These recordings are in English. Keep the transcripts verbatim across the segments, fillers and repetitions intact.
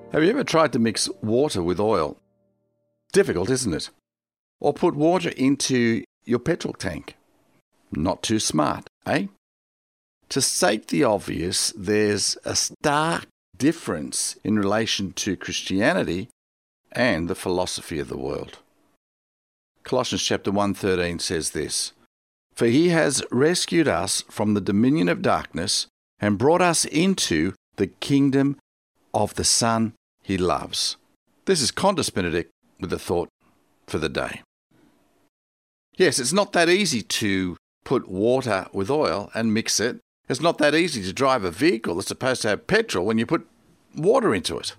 Have you ever tried to mix water with oil? Difficult, isn't it? Or put water into your petrol tank? Not too smart, eh? To state the obvious, there's a stark difference in relation to Christianity and the philosophy of the world. Colossians chapter one thirteen says this, "For he has rescued us from the dominion of darkness and brought us into the kingdom of the Son he loves." This is Condus Benedict with a thought for the day. Yes, it's not that easy to put water with oil and mix it. It's not that easy to drive a vehicle that's supposed to have petrol when you put water into it.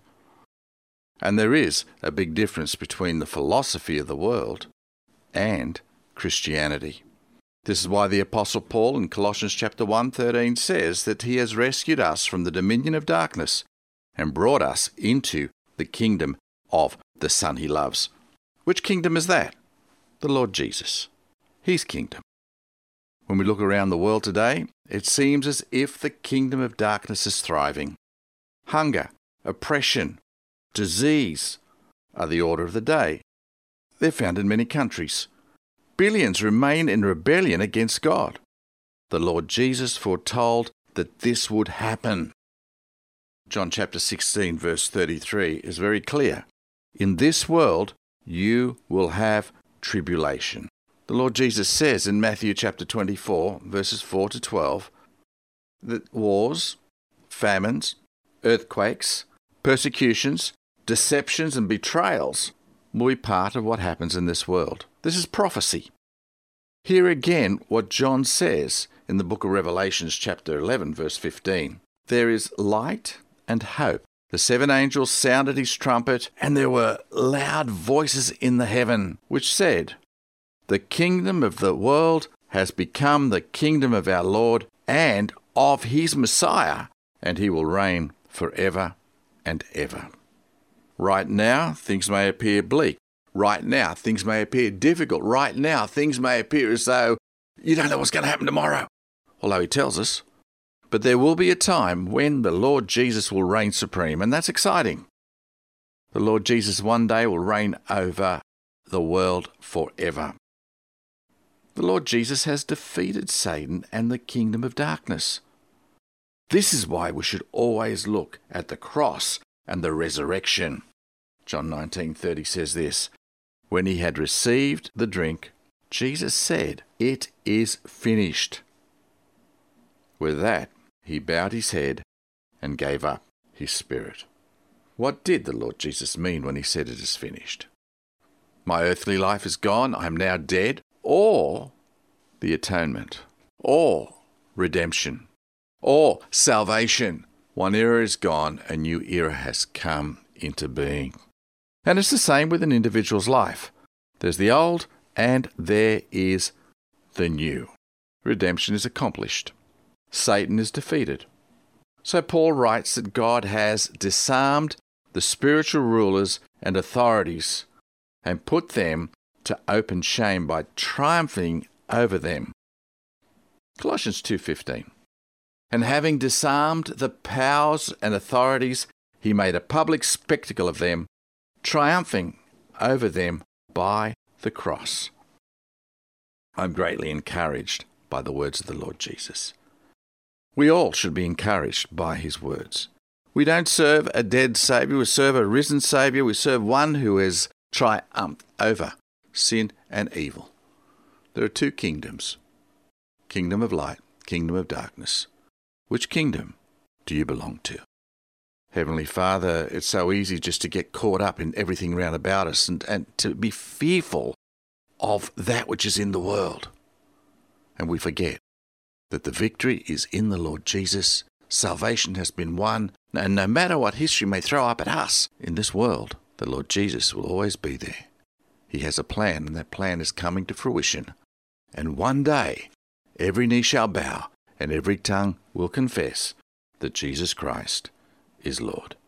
And there is a big difference between the philosophy of the world and Christianity. This is why the Apostle Paul in Colossians chapter one thirteen says that he has rescued us from the dominion of darkness and brought us into the kingdom of the Son he loves. Which kingdom is that? The Lord Jesus. His kingdom. When we look around the world today, it seems as if the kingdom of darkness is thriving. Hunger, oppression, disease are the order of the day. They're found in many countries. Billions remain in rebellion against God. The Lord Jesus foretold that this would happen. John chapter sixteen verse thirty-three is very clear. In this world you will have tribulation. The Lord Jesus says in Matthew chapter twenty-four verses four to twelve that wars, famines, earthquakes, persecutions, deceptions and betrayals will be part of what happens in this world. This is prophecy. Hear again what John says in the book of Revelations chapter eleven verse fifteen. There is light and hope. The seven angels sounded his trumpet, and there were loud voices in the heaven, which said, "The kingdom of the world has become the kingdom of our Lord and of his Messiah, and he will reign forever and ever." Right now, things may appear bleak. Right now, things may appear difficult. Right now, things may appear as though you don't know what's going to happen tomorrow. Although he tells us. But there will be a time when the Lord Jesus will reign supreme, and that's exciting. The Lord Jesus one day will reign over the world forever. The Lord Jesus has defeated Satan and the kingdom of darkness. This is why we should always look at the cross and the resurrection. John nineteen thirty says this, "When he had received the drink, Jesus said, 'It is finished.' With that, he bowed his head and gave up his spirit." What did the Lord Jesus mean when he said it is finished? My earthly life is gone, I am now dead, or the atonement, or redemption, or salvation. One era is gone, a new era has come into being. And it's the same with an individual's life. There's the old and there is the new. Redemption is accomplished. Satan is defeated. So Paul writes that God has disarmed the spiritual rulers and authorities and put them to open shame by triumphing over them. Colossians two fifteen. "And having disarmed the powers and authorities, he made a public spectacle of them, triumphing over them by the cross." I'm greatly encouraged by the words of the Lord Jesus. We all should be encouraged by his words. We don't serve a dead Saviour, we serve a risen Saviour, we serve one who has triumphed over sin and evil. There are two kingdoms, kingdom of light, kingdom of darkness. Which kingdom do you belong to? Heavenly Father, it's so easy just to get caught up in everything round about us and, and to be fearful of that which is in the world. And we forget that the victory is in the Lord Jesus. Salvation has been won, and no matter what history may throw up at us in this world, the Lord Jesus will always be there. He has a plan, and that plan is coming to fruition. And one day, every knee shall bow, and every tongue will confess that Jesus Christ is Lord.